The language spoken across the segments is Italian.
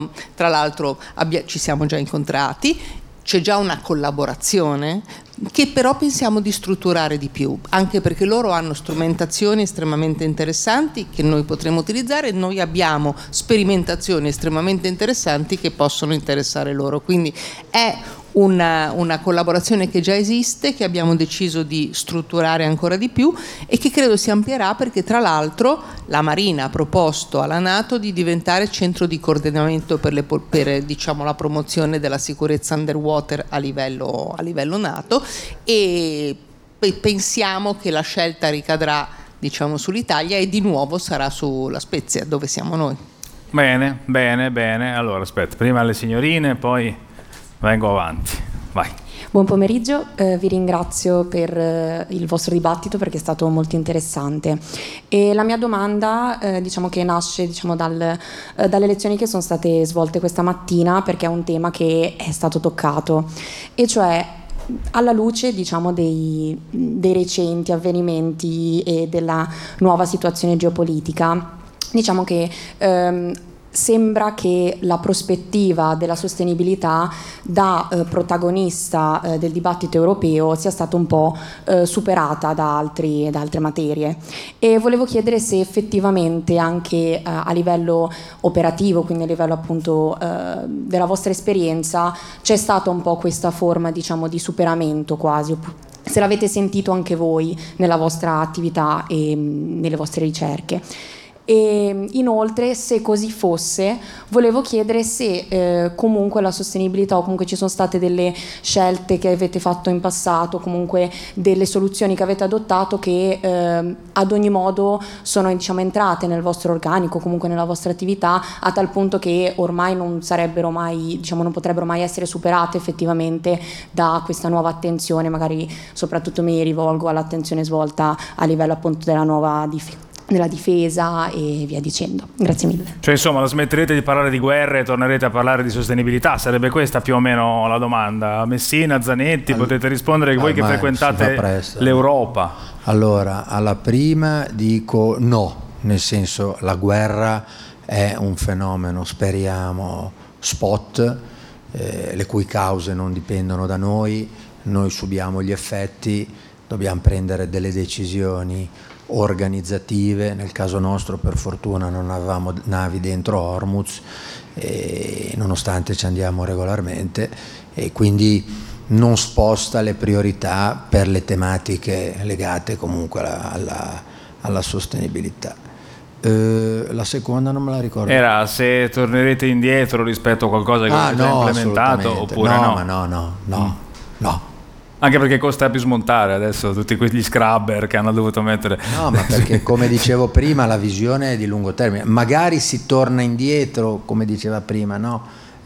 Tra l'altro ci siamo già incontrati, c'è già una collaborazione che però pensiamo di strutturare di più, anche perché loro hanno strumentazioni estremamente interessanti che noi potremo utilizzare e noi abbiamo sperimentazioni estremamente interessanti che possono interessare loro, quindi è una collaborazione che già esiste, che abbiamo deciso di strutturare ancora di più e che credo si amplierà, perché tra l'altro la Marina ha proposto alla NATO di diventare centro di coordinamento per diciamo, la promozione della sicurezza underwater a livello NATO, e pensiamo che la scelta ricadrà, diciamo, sull'Italia e di nuovo sarà sulla Spezia, dove siamo noi. Bene. Allora aspetta, prima le signorine, poi vengo avanti, vai. Buon pomeriggio, vi ringrazio per il vostro dibattito perché è stato molto interessante. E la mia domanda diciamo che nasce dalle lezioni che sono state svolte questa mattina, perché è un tema che è stato toccato, e cioè alla luce diciamo dei recenti avvenimenti e della nuova situazione geopolitica, diciamo che sembra che la prospettiva della sostenibilità da protagonista del dibattito europeo sia stata un po' superata da altre materie, e volevo chiedere se effettivamente anche a livello operativo, quindi a livello appunto della vostra esperienza, c'è stata un po' questa forma diciamo di superamento quasi, se l'avete sentito anche voi nella vostra attività e nelle vostre ricerche. E inoltre, se così fosse, volevo chiedere se comunque la sostenibilità, o comunque ci sono state delle scelte che avete fatto in passato, comunque delle soluzioni che avete adottato che ad ogni modo sono diciamo entrate nel vostro organico, comunque nella vostra attività, a tal punto che ormai non sarebbero mai, diciamo, non potrebbero mai essere superate effettivamente da questa nuova attenzione. Magari soprattutto mi rivolgo all'attenzione svolta a livello appunto della difesa e via dicendo. Grazie mille. Cioè insomma, la smetterete di parlare di guerre e tornerete a parlare di sostenibilità? Sarebbe questa più o meno la domanda. Messina, Zanetti, potete rispondere voi che frequentate l'Europa. Allora, alla prima dico no, nel senso, la guerra è un fenomeno, speriamo, spot, le cui cause non dipendono da noi subiamo gli effetti, dobbiamo prendere delle decisioni organizzative. Nel caso nostro per fortuna non avevamo navi dentro Hormuz, nonostante ci andiamo regolarmente, e quindi non sposta le priorità per le tematiche legate comunque alla sostenibilità. La seconda non me la ricordo. Era se tornerete indietro rispetto a qualcosa che avete implementato oppure no? No. Anche perché costa più smontare adesso tutti quegli scrubber che hanno dovuto mettere. No, ma perché come dicevo prima la visione è di lungo termine. Magari si torna indietro, come diceva prima, no?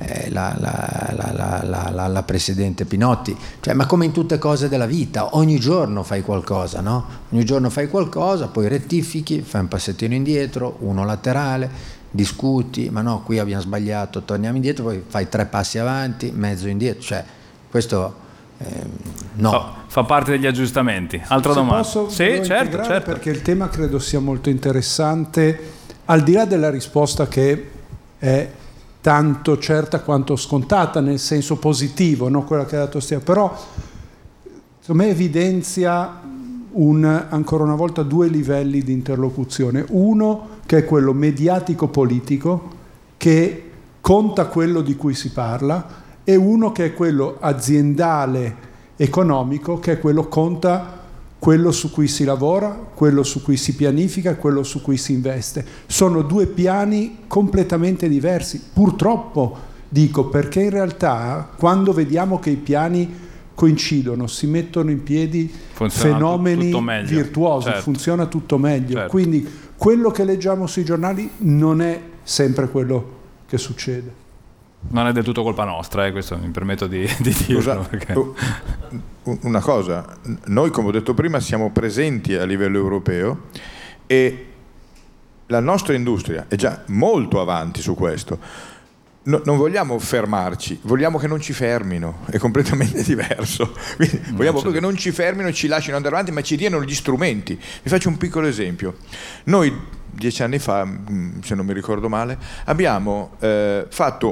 La Presidente Pinotti. Cioè, ma come in tutte cose della vita, ogni giorno fai qualcosa, no? Ogni giorno fai qualcosa, poi rettifichi, fai un passettino indietro, uno laterale, discuti, ma no, qui abbiamo sbagliato, torniamo indietro, poi fai 3 passi avanti, mezzo indietro. Cioè, questo... no. Fa parte degli aggiustamenti. Altra domanda? Posso sì, certo. Perché il tema credo sia molto interessante, al di là della risposta che è tanto certa quanto scontata nel senso positivo, no? Quella che ha dato Stia, però secondo me evidenzia ancora una volta 2 livelli di interlocuzione. Uno che è quello mediatico-politico, che conta quello di cui si parla, e uno che è quello aziendale economico, che è conta quello su cui si lavora, quello su cui si pianifica e quello su cui si investe. Sono 2 piani completamente diversi, purtroppo dico, perché in realtà quando vediamo che i piani coincidono, si mettono in piedi fenomeni virtuosi, certo. Funziona tutto meglio, certo. Quindi quello che leggiamo sui giornali non è sempre quello che succede. Non è del tutto colpa nostra, questo mi permetto di dirlo. Perché... Una cosa, noi come ho detto prima siamo presenti a livello europeo e la nostra industria è già molto avanti su questo. Non vogliamo fermarci, vogliamo che non ci fermino, è completamente diverso. Quindi vogliamo proprio che non ci fermino e ci lasciano andare avanti, ma ci diano gli strumenti. Vi faccio un piccolo esempio. Noi 10 anni fa, se non mi ricordo male, abbiamo fatto